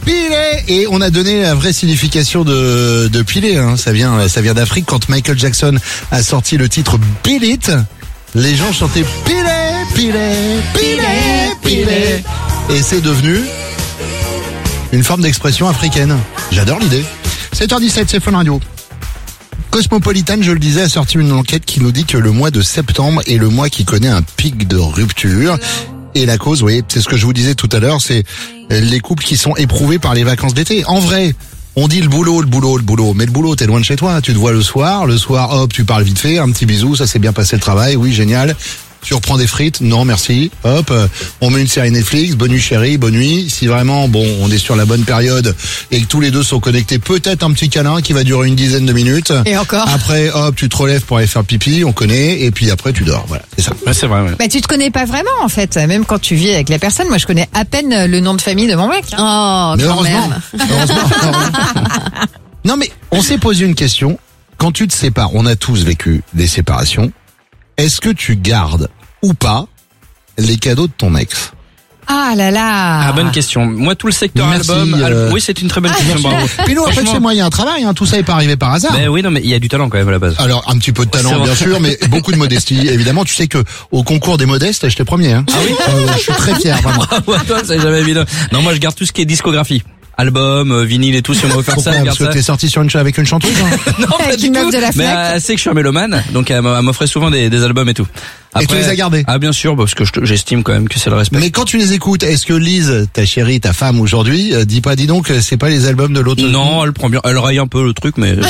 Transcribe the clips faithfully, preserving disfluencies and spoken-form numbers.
Piler. Et on a donné la vraie signification de, de piler, hein. Ça vient, ça vient d'Afrique. Quand Michael Jackson a sorti le titre Beat It, les gens chantaient piler, piler, piler, piler. Et c'est devenu une forme d'expression africaine. J'adore l'idée. sept heures dix-sept, c'est Fun Radio. Cosmopolitan, je le disais, a sorti une enquête qui nous dit que le mois de septembre est le mois qui connaît un pic de rupture. Et la cause, oui, c'est ce que je vous disais tout à l'heure, c'est les couples qui sont éprouvés par les vacances d'été. En vrai, on dit le boulot, le boulot, le boulot. Mais le boulot, t'es loin de chez toi. Tu te vois le soir. Le soir, hop, tu parles vite fait. Un petit bisou, ça s'est bien passé le travail. Oui, génial. Tu reprends des frites? Non, merci. Hop, euh, on met une série Netflix. Bonne nuit chérie, bonne nuit. Si vraiment, bon, on est sur la bonne période et que tous les deux sont connectés, peut-être un petit câlin qui va durer une dizaine de minutes. Et encore. Après, hop, tu te relèves pour aller faire pipi, on connaît, et puis après tu dors. Voilà, c'est ça. Ouais, c'est vrai. Ouais. Bah, tu te connais pas vraiment, en fait. Même quand tu vis avec la personne. Moi, je connais à peine le nom de famille de mon mec. Oh, Mais quand heureusement, même. heureusement, heureusement. Non, mais on s'est posé une question. Quand tu te sépares, on a tous vécu des séparations. Est-ce que tu gardes ou pas les cadeaux de ton ex? Ah là là. Ah, bonne question. Moi, tout le secteur Merci, album, euh... album, oui, c'est une très bonne question. Bravo. Puis nous, après, Franchement, chez moi, il y a un travail, hein. Tout ça est pas arrivé par hasard. Ben oui, non, mais il y a du talent quand même à la base. Alors, un petit peu de talent, C'est bien vrai. sûr, mais beaucoup de modestie. Évidemment, tu sais que au concours des modestes, j'étais premier, hein. Ah oui? Euh, je suis très fier, vraiment. Bravo à toi, c'est jamais évident. Non, moi, je garde tout ce qui est discographie. Album, euh, vinyle et tout, si on veut faire Pourquoi? ça, je Parce garde que ça. t'es sorti sur une avec une chanteuse, hein. Non, pas Avec du une meuf tout. de la Mais Fnac. euh, elle sait que je suis un mélomane, donc elle m'a- elle m'offrait souvent des, des albums et tout. Et tu les as gardés? Ah, bien sûr, parce que je- j'estime quand même que c'est le respect. Mais quand tu les écoutes, est-ce que Lise, ta chérie, ta femme aujourd'hui, euh, dit pas, dis donc, c'est pas les albums de l'autre? Non, elle prend bien, elle raille un peu le truc, mais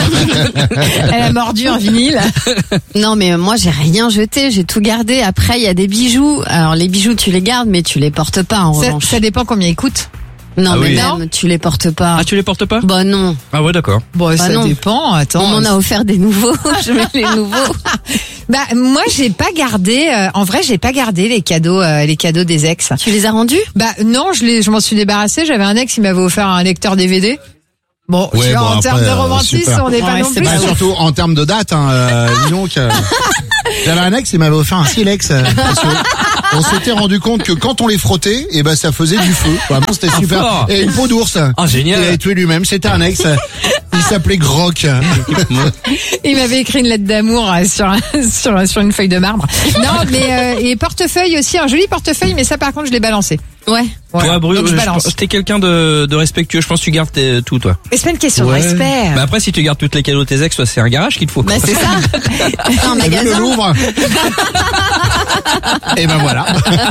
Elle a mordu un vinyle. Non, mais moi, j'ai rien jeté, j'ai tout gardé. Après, il y a des bijoux. Alors, les bijoux, tu les gardes, mais tu les portes pas, en Ça, revanche. ça dépend combien il coûte. Non, Ah mais oui. même, tu les portes pas. ah, tu les portes pas? Bah non. Ah ouais, d'accord. Bon, ça non. dépend. Attends. On m'en a offert des nouveaux. Je mets les nouveaux. Bah moi, j'ai pas gardé. euh, en vrai, j'ai pas gardé les cadeaux, euh, les cadeaux des ex. Tu les as rendus? Bah non, je les, je m'en suis débarrassée. J'avais un ex, il m'avait offert un lecteur D V D. Bon, Ouais, tu vois, bon, en après, termes de euh, romantisme, super. on n'est pas Ouais, non c'est plus. Bah, pas surtout en termes de date, hein, euh, dis donc. euh, J'avais un ex, il m'avait offert un silex. euh, parce que on s'était rendu compte que quand on les frottait, et ben ça faisait du feu. Vraiment, c'était Ah, super. fort. Et une peau d'ours. Ah, génial. Il avait tué lui-même. C'était un ex. Il s'appelait Groc. Il m'avait écrit une lettre d'amour euh, sur un- sur sur une feuille de marbre. Non, mais euh, et portefeuille aussi, un joli portefeuille, mais ça par contre, je l'ai balancé. Ouais. Voilà. Toi, Bru, Donc je je balance. pense- t'es quelqu'un de, de respectueux. Je pense que tu gardes tes- tout, toi. Et c'est pas une question Ouais. de respect. Bah après, si tu gardes toutes les cadeaux de tes ex, toi, c'est un garage qu'il te faut. Bah, c'est ça. Un T'as vu le magasin. Louvre? Et ben voilà.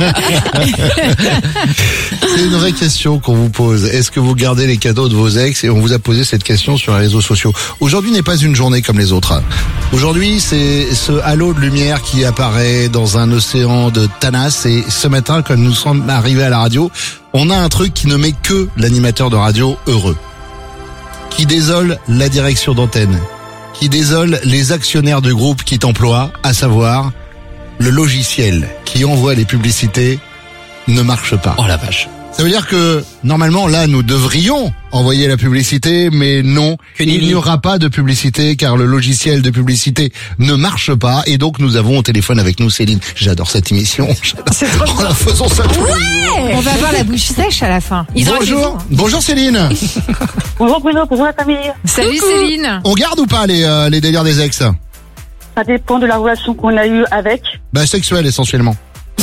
C'est une vraie question qu'on vous pose. Est-ce que vous gardez les cadeaux de vos ex? Et on vous a posé cette question sur les réseaux sociaux. Aujourd'hui n'est pas une journée comme les autres. Aujourd'hui, c'est ce halo de lumière qui apparaît dans un océan de Thanas. Et ce matin, quand nous sommes arrivés à la radio, on a un truc qui ne met que l'animateur de radio heureux. Qui désole la direction d'antenne. Qui désole les actionnaires du groupe qui t'emploient, à savoir le logiciel qui envoie les publicités ne marche pas. Oh la vache. Ça veut dire que normalement là nous devrions envoyer la publicité, mais non, Que il nenni. n'y aura pas de publicité car le logiciel de publicité ne marche pas et donc nous avons au téléphone avec nous Céline. J'adore cette émission. C'est trop Oh là, faisons ça tous les jours. On va avoir la bouche sèche à la fin. Bonjour, bonjour Céline. Bonjour Bruno, bonjour la famille. Salut Céline. On garde ou pas les euh, les délires des ex? Ça dépend de la relation qu'on a eue avec. Bah sexuel essentiellement.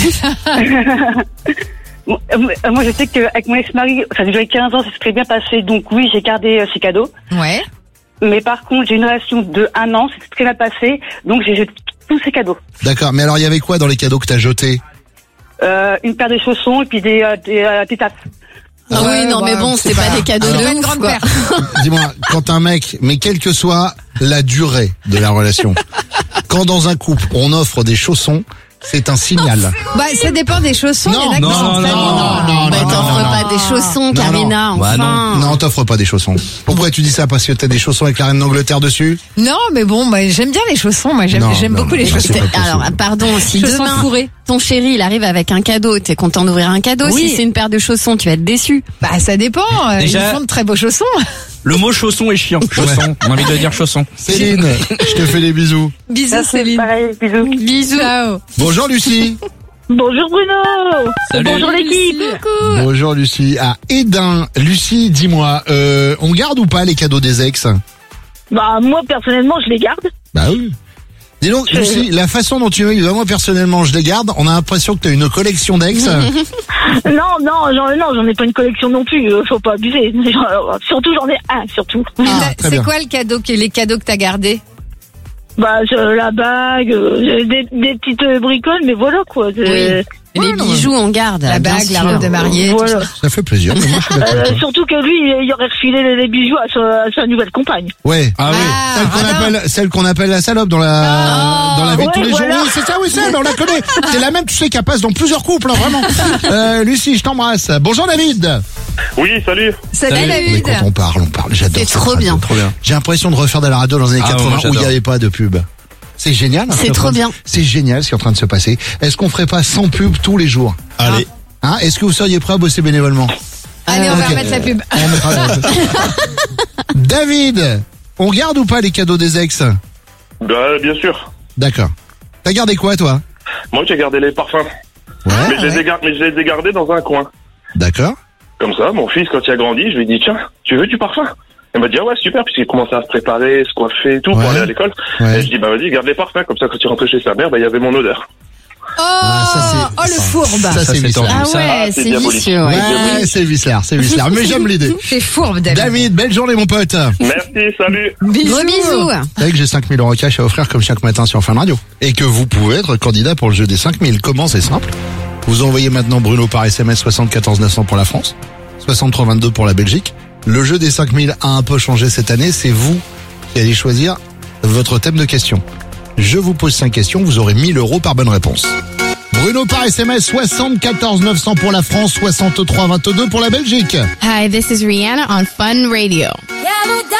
Moi, euh, moi, je sais qu'avec mon ex-mari, ça a duré quinze ans, ça s'est très bien passé. Donc oui, j'ai gardé euh, ses cadeaux. Ouais. Mais par contre, j'ai une relation de un an, c'est très bien passé. Donc j'ai jeté tous ses cadeaux. D'accord, mais alors il y avait quoi dans les cadeaux que t'as jetés? Euh, une paire de chaussons et puis des, euh, des, euh, des tasses. Ah Ouais, oui, non, mais bah, bon, c'est c'était pas pas- des cadeaux c'est de pas une ouf, grande quoi. paire. Dis-moi, quand un mec, mais quelle que soit la durée de la relation, quand dans un couple on offre des chaussons, c'est un signal. Bah ça dépend des chaussons. Non, il y en a qui non, sont non, très non, bien. non, Bah, non, t'offres non, pas non. des chaussons, Non, Karina, non. Bah, enfin. Non, t'offres pas des chaussons. Pourquoi tu dis ça? Parce que t'as des chaussons avec la reine d'Angleterre dessus? Non, mais bon, bah, j'aime bien les chaussons. Moi, j'aime, Non, j'aime non, beaucoup les non, chaussons. c'est pas possible. Alors, pardon, si Chaussons demain, fourrés. ton chéri, il arrive avec un cadeau, t'es content d'ouvrir un cadeau. Oui. Si c'est une paire de chaussons, tu vas être déçu. Bah ça dépend. euh, Déjà- Ils font de très beaux chaussons. Le mot chausson est chiant. Chausson. On a envie de dire chausson. Céline, je te fais des bisous. Bisous Merci, Céline. pareil, bisous. Bisous. Ciao. Bonjour Lucie. Bonjour Bruno. Salut. Bonjour l'équipe. Coucou. Bonjour Lucie. À Edin, Lucie, dis-moi, euh, on garde ou pas les cadeaux des ex? Bah moi personnellement je les garde. Bah oui. Dis donc, Lucie, la façon dont tu veux, moi personnellement, je les garde, on a l'impression que tu as une collection d'ex. Non non j'en, non j'en ai pas une collection non plus. euh, Faut pas abuser. Genre, surtout j'en ai un surtout. Ah, T'as- très C'est bien. quoi le cadeau, que- les cadeaux que t'as gardés? Bah je- la bague, euh, des, des petites euh, bricoles, mais voilà quoi. c'est- Oui. Les bijoux, on garde. La bien bague, la sûr. robe de mariée, tout Voilà. ça. Ça fait plaisir, mais moi je suis d'accord avec Euh, toi. surtout que lui, il aurait refilé les, les bijoux à sa, à sa nouvelle compagne. Ouais. Ah oui. Ah, Celle qu'on radin. appelle, celle qu'on appelle la salope dans la, dans la vie de ouais, tous les voilà. jours. Oui, c'est ça, oui, c'est, on la connaît. C'est la même, tu sais, qu'elle passe dans plusieurs couples, hein, vraiment. Euh, Lucie, je t'embrasse. Bonjour David. Oui, salut. Salut, Salut. Mais David. quand on parle, on parle. J'adore. C'est cette trop radio. bien. Trop bien. J'ai l'impression de refaire de la radio dans les années Ah, moi, quatre-vingts où il n'y j'adore. avait pas de pub. C'est génial. hein, ce qui est C'est en trop train de- bien. C'est génial ce qui est en train de se passer. Est-ce qu'on ferait pas sans pub tous les jours? Allez. Hein? Est-ce que vous seriez prêt à bosser bénévolement? Allez, on va Ok. remettre la pub. On mettra la- David, on garde ou pas les cadeaux des ex? Bah, bien sûr. D'accord. T'as gardé quoi, toi? Moi, j'ai gardé les parfums. Ouais. mais, je les ai gar- mais je les ai gardés dans un coin. D'accord. Comme ça, mon fils, quand il a grandi, je lui ai dit, tiens, tu veux du parfum? Il m'a dit, ah ouais, super, puisqu'il commençait à se préparer, se coiffer et tout, Ouais. pour aller à l'école. Ouais. Et je dis, bah vas-y, garde les parfums. Comme ça, quand il rentrait chez sa mère, bah, il y avait mon odeur. Oh, Ah, ça, c'est- oh le fourbe. Ça, Ça, c'est c'est vicelard. tendu. Ah Ça, ouais, c'est c'est diabolique. vicieux. Ouais. Ouais, c'est vicelard, c'est vicelard. Mais j'aime l'idée. C'est fourbe, David. David, belle journée, mon pote. Merci, salut. Bisous. Gros bisous. Vous savez que j'ai cinq mille euros cash à offrir comme chaque matin sur Fun Radio. Et que vous pouvez être candidat pour le jeu des cinq mille. Comment? C'est simple. Vous envoyez maintenant Bruno par S M S soixante-quatorze neuf cents pour la France, soixante-trois vingt-deux pour la Belgique. Le jeu des cinq mille a un peu changé cette année. C'est vous qui allez choisir votre thème de question. Je vous pose cinq questions. Vous aurez mille euros par bonne réponse. Bruno par S M S soixante-quatorze neuf cents pour la France, soixante-trois vingt-deux pour la Belgique. Hi, this is Rihanna on Fun Radio.